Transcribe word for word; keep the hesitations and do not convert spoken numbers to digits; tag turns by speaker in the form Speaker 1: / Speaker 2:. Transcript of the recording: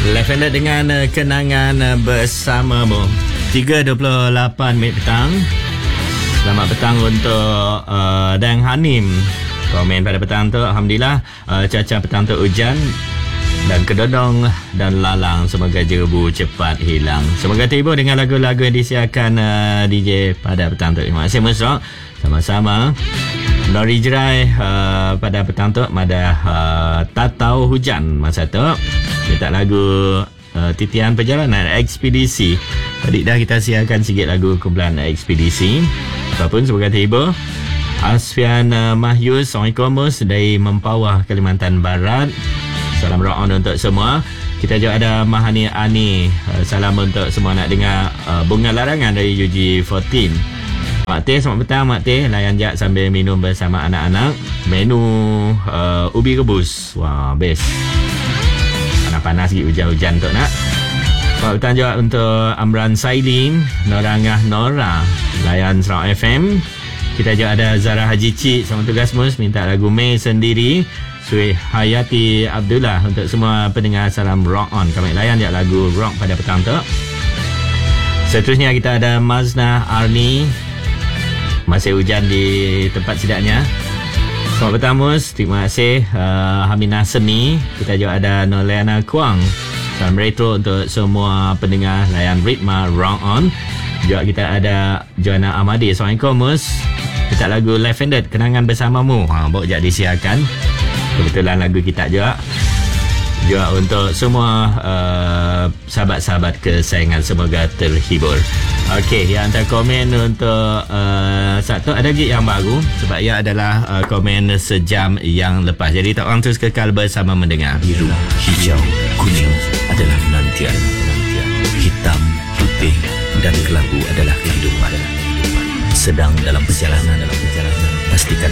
Speaker 1: Lavender dengan uh, kenangan uh, bersamamu. tiga dua puluh lapan minit petang. Selamat petang untuk uh, Dang Hanim. Komen pada petang tu, Alhamdulillah, uh, cuaca petang tu hujan dan kedodong dan lalang. Semoga jebu cepat hilang. Semoga terhibur dengan lagu-lagu yang disiarkan uh, D J pada petang tu. Terima kasih Musrok. Sama-sama. Nori Jerai uh, pada petang tu ada uh, tatau hujan masa tu. Minta lagu uh, titian perjalanan ekspedisi. Tadi dah kita siarkan sikit lagu kumpulan ekspedisi. Apapun semoga terhibur. Asfian uh, Mahyus, Assalamualaikum dari Mempawah, Kalimantan Barat. Salam rock on untuk semua. Kita juga ada Mahani Ani. Uh, salam untuk semua nak dengar uh, Bunga Larangan dari U G empat belas. Mak Teh, selamat petang Mak Teh. Layan jap sambil minum bersama anak-anak. Menu uh, ubi rebus. Wah, best. Panas-panas sikit hujan-hujan tu nak. Selamat petang juga untuk Amran Sailin, Norangah Nora, layan Sarawak F M. Kita juga ada Zara Haji Cik, selamat tugas Mus, minta lagu Mei Sendiri. Sui Hayati Abdullah, untuk semua pendengar salam rock on. Kami layan juga lagu rock pada petang tu. Seterusnya kita ada Mazna Arni. Masih hujan di tempat sidaknya. Selamat petang Mus, terima kasih uh, Haminah Seni. Kita juga ada Noliana Kuang. Salam retro untuk semua pendengar layan Ritma Rock On. Juga kita ada Joanna Amadi. Assalamualaikum Mus. Kita lagu Lavender, Kenangan Bersamamu. Ha, bawa sekejap disiarkan. Kebetulan lagu kita juga. Juga untuk semua uh, sahabat-sahabat kesayangan, semoga terhibur. Okey, yang hantar komen untuk uh, satu ada gig yang baru sebab ia adalah uh, komen sejam yang lepas. Jadi tak orang terus kekal bersama mendengar.
Speaker 2: Biru, hijau, kuning adalah penantian. Hitam, putih dan kelabu adalah kehidupan. Sedang dalam perjalanan, dalam perjalanan pastikan